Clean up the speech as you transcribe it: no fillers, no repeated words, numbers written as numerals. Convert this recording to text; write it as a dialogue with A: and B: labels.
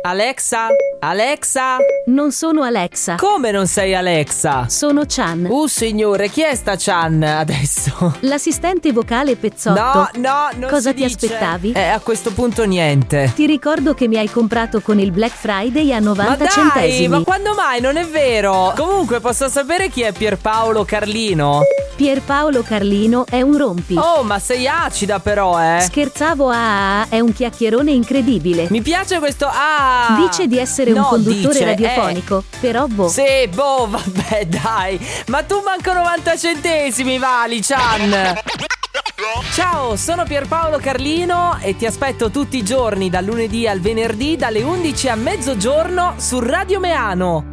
A: Alexa? Alexa?
B: Non sono Alexa.
A: Come non sei Alexa?
B: Sono Chan.
A: Signore, chi è sta Chan adesso?
B: L'assistente vocale Pezzotto.
A: No, non
B: Cosa
A: si
B: ti
A: dice.
B: aspettavi?
A: A questo punto niente.
B: Ti ricordo che mi hai comprato con il Black Friday a 90
A: Ma dai,
B: centesimi.
A: ma quando mai? Non è vero. Comunque, posso sapere chi è Pierpaolo Carlino?
B: Pierpaolo Carlino è un rompi.
A: Oh, ma sei acida però,
B: Scherzavo, è un chiacchierone incredibile.
A: Mi piace questo
B: Dice di essere un conduttore radiofonico, però
A: Sì, vabbè, dai. Ma tu manco 90 centesimi vali, Chan. Ciao, sono Pierpaolo Carlino e ti aspetto tutti i giorni dal lunedì al venerdì dalle 11 a mezzogiorno su Radio Meano.